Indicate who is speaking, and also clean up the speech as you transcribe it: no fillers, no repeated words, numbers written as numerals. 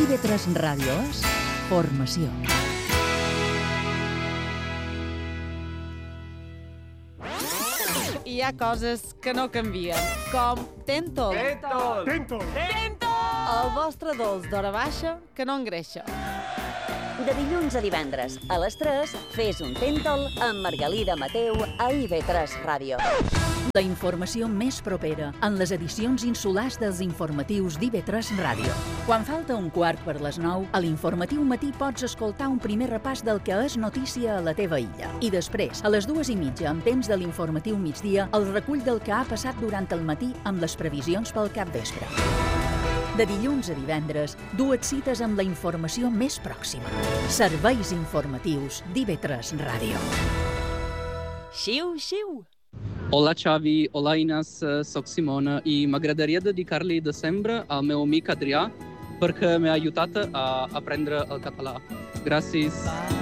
Speaker 1: IB3 Ràdio és formació.
Speaker 2: Hi ha coses que no canvien, com Tentol.
Speaker 3: Tentol!
Speaker 2: El vostre dolç d'hora baixa que no engreixa.
Speaker 4: De dilluns a divendres, a les 3, fes un Tentol amb Margalida Mateu a IB3 Ràdio.
Speaker 1: La informació més propera en les edicions insulars dels informatius d'IB3 Ràdio. Quan falta un quart per les 9, a l'informatiu matí pots escoltar un primer repàs del que és notícia a la teva illa. I després, a les 2:30, amb temps de l'informatiu migdia, el recull del que ha passat durant el matí amb les previsions pel capvespre. De dilluns a divendres, dues cites amb la informació més pròxima. Serveis informatius d'IB3 Ràdio.
Speaker 4: Xiu, xiu!
Speaker 5: Hola Xavi, hola Ines, soc Simona i m'agradaria dedicar-li desembre al meu amic Adrià perquè m'ha ajudat a aprendre el català. Gràcies.